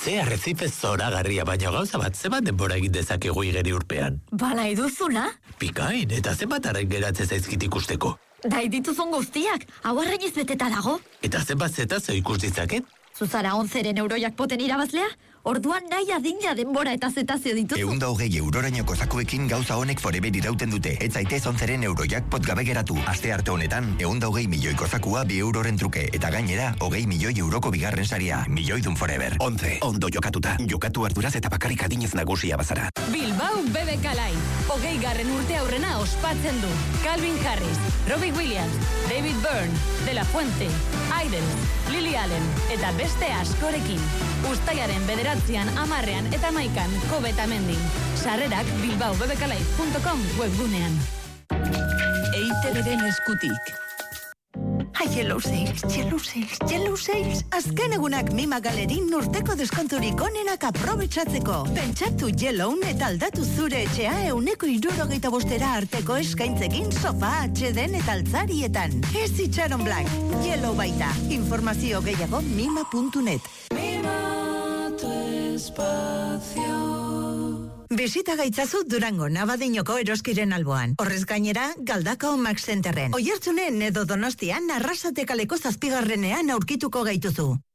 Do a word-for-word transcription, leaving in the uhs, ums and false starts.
Ze arrezife zoragarria, baina gauza bat, zebat denbora egin dezakegu igeri urpean? Bala eduzuna? Pikain, eta zenbat arrain geratzen zaizkit ikusteko. Dai dituzun guztiak, hau arrainiz beteta dago. Eta zenbat zetazo ikus ditzaket? Zuzara onzeren euroiak poten irabazlea? Orduan nahi adina denbora eta zetazio dituzu. Eunda hogei eurorainoko zakuekin gauza honek forever irauten dute. Ez zaitez onzeren euroiak pot gabe geratu. Aste arte honetan, eunda hogei milioiko zakua bi euroren truke. Eta gainera, hogei milioi euroko bigarren saria. Milioidun forever. Onze, ondo jokatuta. Jokatu arduraz eta bakarrik adinez nagusia bazara. Bilbao B B K Line. Hogei garren urte aurrena ospatzen du. Calvin Harris, Robbie Williams, David Byrne, De La Fuente, Idols, Lily Allen eta beste askorekin. Uztailaren bederatzean, amarrean eta maikan Kobe eta Mendin. Sarrerak bilbao b b k live punto com webgunean. E I Te Beren eskutik. Ai, Yellow Sales, Yellow Sales, Yellow Sales. Azken egunak Mima Galerin urteko deskonturik onenak aprobetsatzeko. Pentsatu Yellown eta aldatu zure etxea euneko hirurogeita bostera arteko eskaintzekin sofa, atxeden eta altzarietan. Ez itxaron Black, Yellow baita. Informazio gehiago mima puntu net. Mima tu espacio. Bisita gaitzazu Durango Navadinoko eroskiren alboan. Horrez gainera, Galdakao Max Centerren. Oiartzunen edo Donostian Arrasate kaleko zazpigarrenean aurkituko gaituzu.